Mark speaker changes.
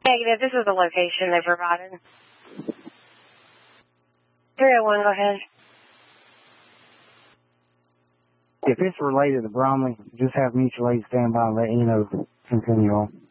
Speaker 1: Negative. This is the location they provided. 301, go ahead.
Speaker 2: If it's related to Bromley, just have mutual aid stand by and let you know. Continue on.